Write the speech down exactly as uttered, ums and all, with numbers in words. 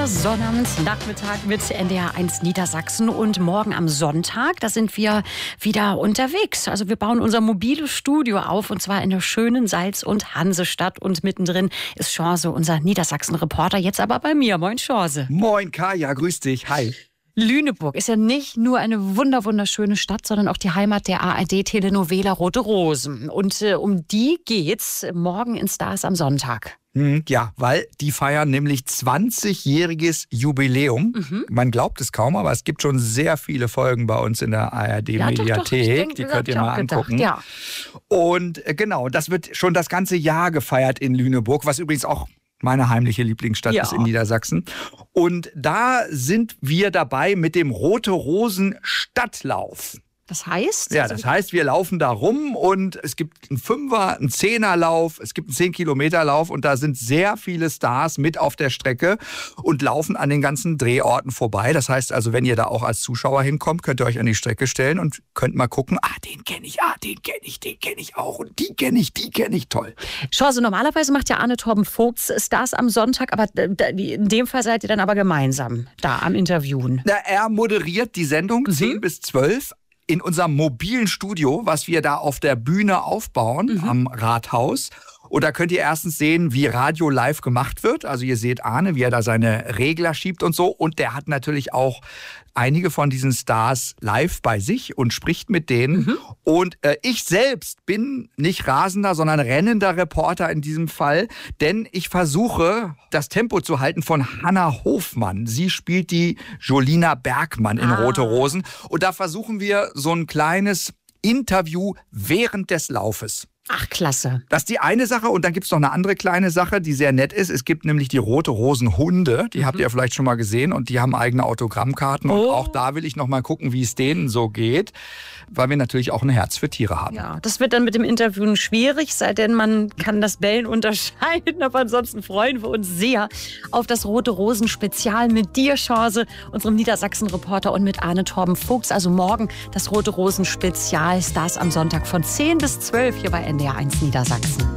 Sonnabendnachmittag mit N D R eins Niedersachsen und morgen am Sonntag, da sind wir wieder unterwegs. Also wir bauen unser mobiles Studio auf und zwar in der schönen Salz- und Hansestadt und mittendrin ist Chance, unser Niedersachsen-Reporter, jetzt aber bei mir. Moin Chance. Moin Kaya, grüß dich, hi. Lüneburg ist ja nicht nur eine wunder wunderschöne Stadt, sondern auch die Heimat der A R D-Telenovela Rote Rosen. Und äh, um die geht's morgen in Stars am Sonntag. Ja, weil die feiern nämlich zwanzigjähriges Jubiläum. Mhm. Man glaubt es kaum, aber es gibt schon sehr viele Folgen bei uns in der A R D-Mediathek. Ja, die könnt ihr mal angucken. Gedacht, ja. Und genau, das wird schon das ganze Jahr gefeiert in Lüneburg, was übrigens auch meine heimliche Lieblingsstadt ja. ist in Niedersachsen. Und da sind wir dabei mit dem Rote Rosen Stadtlauf. Das heißt? Ja, das heißt, wir laufen da rum und es gibt einen Fünfer, einen Zehnerlauf, es gibt einen zehn-Kilometer-Lauf und da sind sehr viele Stars mit auf der Strecke und laufen an den ganzen Drehorten vorbei. Das heißt also, wenn ihr da auch als Zuschauer hinkommt, könnt ihr euch an die Strecke stellen und könnt mal gucken, ah, den kenne ich, ah, den kenne ich, den kenne ich auch und die kenne ich, die kenne ich, toll. Chance, normalerweise macht ja Arne Torben Vogts Stars am Sonntag, aber in dem Fall seid ihr dann aber gemeinsam da am Interviewen. Na, er moderiert die Sendung mhm. zehn bis zwölf. In unserem mobilen Studio, was wir da auf der Bühne aufbauen, mhm. am Rathaus. Und da könnt ihr erstens sehen, wie Radio live gemacht wird. Also ihr seht Arne, wie er da seine Regler schiebt und so. Und der hat natürlich auch einige von diesen Stars live bei sich und spricht mit denen. Mhm. Und äh, ich selbst bin nicht rasender, sondern rennender Reporter in diesem Fall. Denn ich versuche, das Tempo zu halten von Hannah Hofmann. Sie spielt die Jolina Bergmann in ah. Rote Rosen. Und da versuchen wir so ein kleines Interview während des Laufes. Ach, klasse. Das ist die eine Sache und dann gibt es noch eine andere kleine Sache, die sehr nett ist. Es gibt nämlich die Rote Rosen Hunde, die mhm. habt ihr vielleicht schon mal gesehen und die haben eigene Autogrammkarten. Oh. Und auch da will ich noch mal gucken, wie es denen so geht, weil wir natürlich auch ein Herz für Tiere haben. Ja, das wird dann mit dem Interviewen schwierig, sei denn man kann das Bellen unterscheiden. Aber ansonsten freuen wir uns sehr auf das Rote Rosen Spezial mit dir, Chance, unserem Niedersachsen-Reporter und mit Arne Torben Vogts. Also morgen das Rote Rosen Spezial, Stars am Sonntag von zehn bis zwölf hier bei N D R eins Niedersachsen.